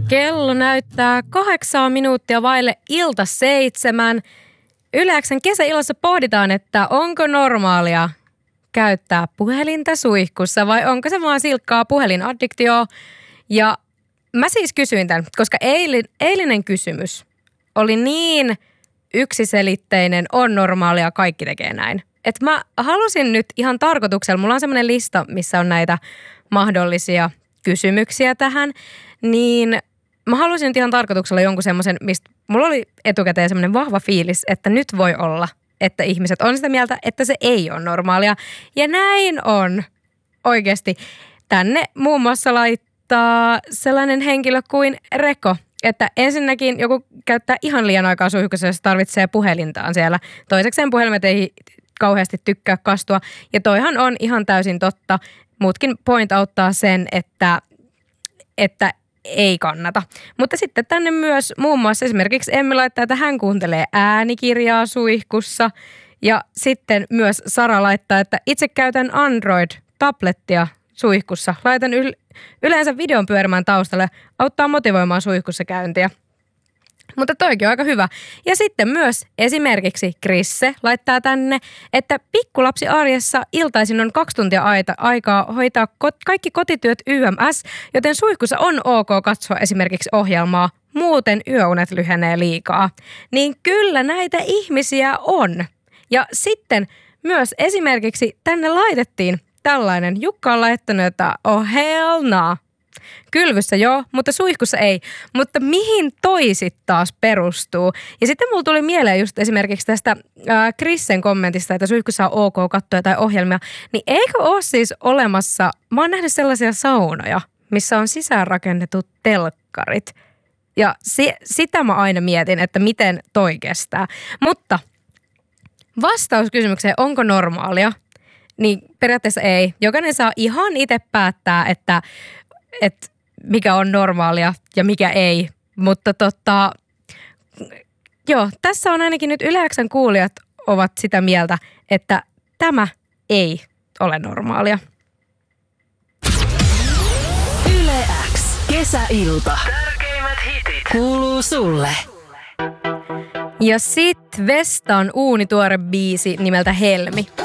Kello näyttää 8 minuuttia vaille ilta 7. Yle X:n kesäilossa pohditaan, että onko normaalia käyttää puhelinta suihkussa vai onko se vaan silkkaa puhelinaddiktiota. Ja mä siis kysyin tämän, koska eilinen kysymys oli niin yksiselitteinen, on normaalia, kaikki tekee näin. Että mä halusin nyt ihan tarkoituksella, mulla on semmoinen lista, missä on näitä mahdollisia kysymyksiä tähän, niin mä halusin nyt ihan tarkoituksella jonkun semmoisen, mistä mulla oli etukäteen semmoinen vahva fiilis, että nyt voi olla, että ihmiset on sitä mieltä, että se ei ole normaalia. Ja näin on oikeasti. Tänne muun muassa laittaa sellainen henkilö kuin Reko, että ensinnäkin joku käyttää ihan liian aikaa suihkussa, jos tarvitsee puhelintaan siellä. Toisekseen puhelimet ei kauheasti tykkää kastua. Ja toihan on ihan täysin totta. Muutkin point auttaa sen, että ei kannata. Mutta sitten tänne myös muun muassa esimerkiksi Emmi laittaa, että hän kuuntelee äänikirjaa suihkussa. Ja sitten myös Sara laittaa, että itse käytän Android-tablettia suihkussa. Laitan yleensä videon pyörimään taustalle, auttaa motivoimaan suihkussa käyntiä. Mutta toikin on aika hyvä. Ja sitten myös esimerkiksi Krisse laittaa tänne, että pikkulapsi arjessa iltaisin on 2 tuntia aikaa hoitaa kaikki kotityöt YMS, joten suihkussa on ok katsoa esimerkiksi ohjelmaa, muuten yöunet lyhenee liikaa. Niin kyllä näitä ihmisiä on. Ja sitten myös esimerkiksi tänne laitettiin tällainen, Jukka on laittanut, että oh hell no. Kylvyssä joo, mutta suihkussa ei. Mutta mihin toi sit taas perustuu? Ja sitten mulla tuli mieleen just esimerkiksi tästä Krissen kommentista, että suihkussa on ok katsoa jotain ohjelmia. Niin eikö ole siis olemassa, mä oon nähnyt sellaisia saunoja, missä on sisäänrakennetut telkkarit. Ja sitä mä aina mietin, että miten toi kestää. Mutta vastaus kysymykseen, onko normaalia? Niin periaatteessa ei. Jokainen saa ihan itse päättää, että mikä on normaalia ja mikä ei. Mutta joo, tässä on ainakin nyt Yle X:n kuulijat ovat sitä mieltä, että tämä ei ole normaalia. Yle X. Kesäilta. Tärkeimmät hitit Kuuluu sulle. Ja sit Vestan uunituore biisi nimeltä Helmi.